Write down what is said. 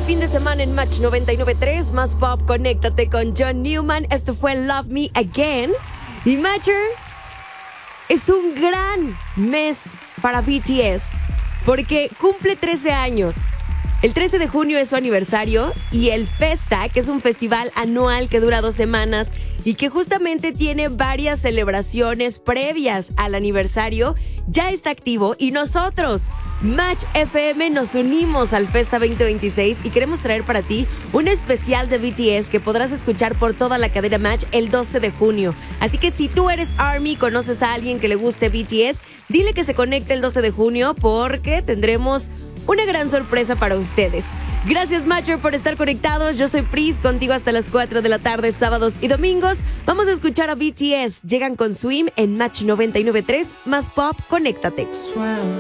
fin de semana en Match 99.3, más pop, conéctate con John Newman. Esto fue Love Me Again. Y Matcher, es un gran mes para BTS porque cumple 13 años. El 13 de junio es su aniversario y el Festa, que es un festival anual que dura 2 semanas y que justamente tiene varias celebraciones previas al aniversario, ya está activo y nosotros, Match FM, nos unimos al Festa 2026 y queremos traer para ti un especial de BTS que podrás escuchar por toda la cadena Match el 12 de junio. Así que si tú eres ARMY, conoces a alguien que le guste BTS, dile que se conecte el 12 de junio porque tendremos una gran sorpresa para ustedes. Gracias, Matcher, por estar conectados. Yo soy Pris, contigo hasta las 4 de la tarde, sábados y domingos. Vamos a escuchar a BTS. Llegan con Swim en Match 99.3, más pop, conéctate.